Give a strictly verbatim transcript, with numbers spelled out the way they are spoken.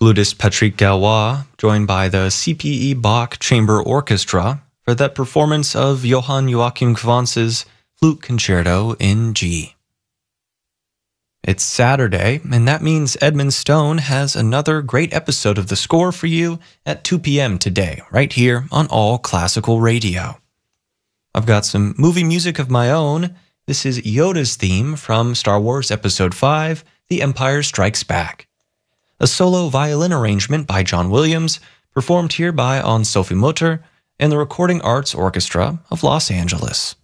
Flutist Patrick Galois, joined by the C P E Bach Chamber Orchestra for that performance of Johann Joachim Quantz's Flute Concerto in G. It's Saturday, and that means Edmund Stone has another great episode of The Score for you at two p.m. today, right here on All Classical Radio. I've got some movie music of my own. This is Yoda's theme from Star Wars Episode five, The Empire Strikes Back. A solo violin arrangement by John Williams, performed here by Anne-Sophie Mutter and the Recording Arts Orchestra of Los Angeles.